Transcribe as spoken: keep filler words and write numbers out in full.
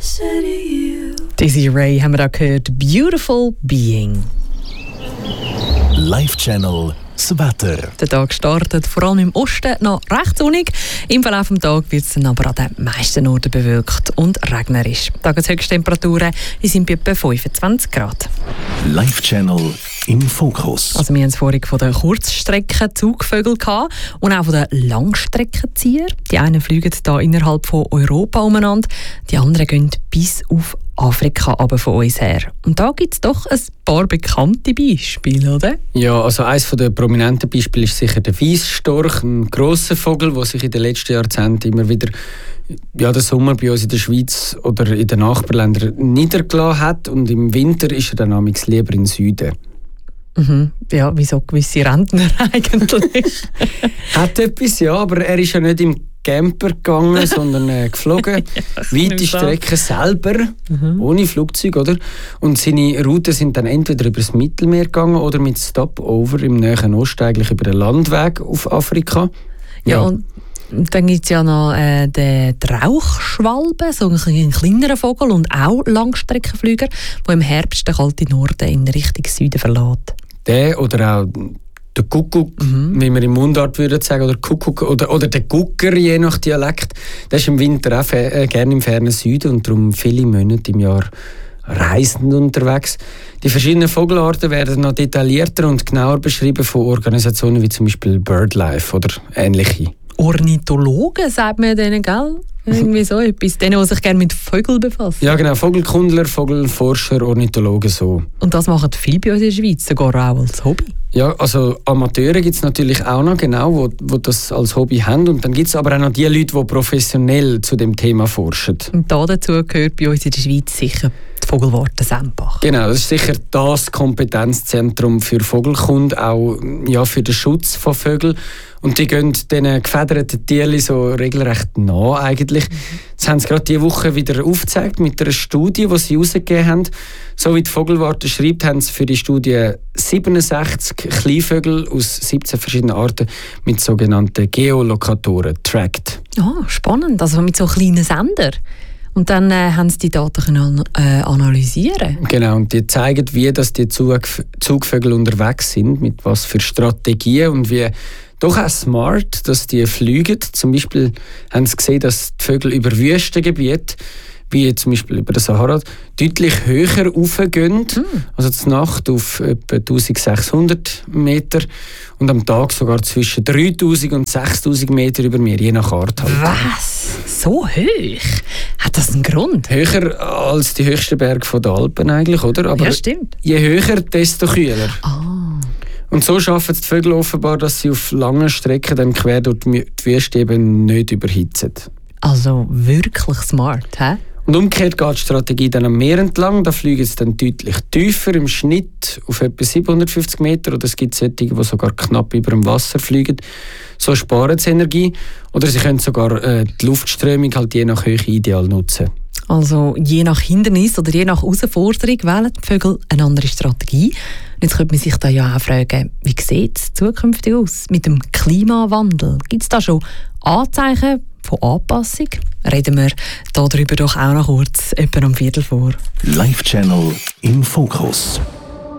Dizzy Ray haben wir da gehört. Beautiful Being. Live Channel das Wetter. Der Tag startet vor allem im Osten noch recht sonnig. Im Verlauf des Tages wird es dann aber an den meisten Orten bewölkt und regnerisch. Die Tageshöchsttemperaturen sind bei etwa fünfundzwanzig Grad. Live Channel im Fokus. Also wir haben es vorhin von den Kurzstrecken-Zugvögeln gehabt und auch von den Langstreckenzieher. Die einen fliegen da innerhalb von Europa umeinander, die anderen gehen bis auf Afrika aber von uns her. Und da gibt es doch ein paar bekannte Beispiele, oder? Ja, also eines der prominenten Beispiele ist sicher der Weissstorch, ein grosser Vogel, der sich in den letzten Jahrzehnten immer wieder ja, den Sommer bei uns in der Schweiz oder in den Nachbarländern niedergelassen hat. Und im Winter ist er dann amigs lieber im Süden. Mhm. Ja, wie so gewisse Rentner eigentlich. Hat etwas, ja, aber er ist ja nicht im Camper gegangen, sondern äh, geflogen. Ja, weite Strecken selber, mhm. ohne Flugzeug, oder? Und seine Routen sind dann entweder über das Mittelmeer gegangen oder mit Stopover im Nahen Osten, eigentlich über den Landweg auf Afrika. Ja, ja und dann gibt es ja noch äh, den Rauchschwalbe, so ein kleinerer Vogel und auch Langstreckenflüger, der im Herbst den kalten Norden in Richtung Süden verlässt. Der oder auch der Kuckuck, mhm. wie wir im Mundart würden sagen, oder Kuckuck oder, oder der Gucker, je nach Dialekt, der ist im Winter auch äh, gerne im fernen Süden und darum viele Monate im Jahr reisend unterwegs. Die verschiedenen Vogelarten werden noch detaillierter und genauer beschrieben von Organisationen wie zum Beispiel BirdLife oder ähnliche. Ornithologen, sagt man denen, gell? Irgendwie so etwas. Denen, die sich gerne mit Vögeln befassen. Ja, genau. Vogelkundler, Vogelforscher, Ornithologen so. Und das machen viele bei uns in der Schweiz, sogar auch als Hobby. Ja, also Amateure gibt es natürlich auch noch, genau, wo, wo das als Hobby haben. Und dann gibt es aber auch noch die Leute, die professionell zu dem Thema forschen. Und da dazu gehört bei uns in der Schweiz sicher die Vogelwarte Sempach. Genau, das ist sicher das Kompetenzzentrum für Vogelkunde, auch ja, für den Schutz von Vögeln. Und die gehen diesen gefederten Tieren so regelrecht nah eigentlich. Mhm. Das haben sie gerade diese Woche wieder aufgezeigt mit einer Studie, die sie herausgegeben haben. So wie die Vogelwarte schreibt, haben sie für die Studie siebenundsechzig Kleinvögel aus siebzehn verschiedenen Arten mit sogenannten Geolokatoren getrackt. Oh, spannend, also mit so kleinen Sendern. Und dann äh, haben sie die Daten können, äh, analysieren. Genau, und die zeigen, wie das die Zug Zugvögel unterwegs sind, mit was für Strategien und wie doch auch smart, dass die fliegen. Zum Beispiel haben sie gesehen, dass die Vögel über Wüstengebiete, wie zum Beispiel über den Sahara, deutlich höher raufgehen. Mm. Also zur Nacht auf etwa eintausendsechshundert Meter und am Tag sogar zwischen dreitausend und sechstausend Meter über Meer, je nach Art. Halt. Was? So hoch? Hat das einen Grund? Höher als die höchsten Berge der Alpen eigentlich, oder? Aber ja, stimmt. Je höher, desto kühler. Ah. Und so schaffen die Vögel offenbar, dass sie auf langen Strecken dann quer durch die Wüste eben nicht überhitzen. Also wirklich smart, hä? Und umgekehrt geht die Strategie dann am Meer entlang. Da fliegen sie dann deutlich tiefer, im Schnitt auf etwa siebenhundertfünfzig Meter. Oder es gibt solche, die sogar knapp über dem Wasser fliegen. So sparen sie Energie. Oder sie können sogar äh, die Luftströmung halt je nach Höhe ideal nutzen. Also je nach Hindernis oder je nach Herausforderung wählen die Vögel eine andere Strategie. Jetzt könnte man sich da ja auch fragen, wie sieht es zukünftig aus mit dem Klimawandel? Gibt es da schon Anzeichen von Anpassung? Reden wir darüber doch auch noch kurz, etwa am Viertel vor. Live Channel im Fokus.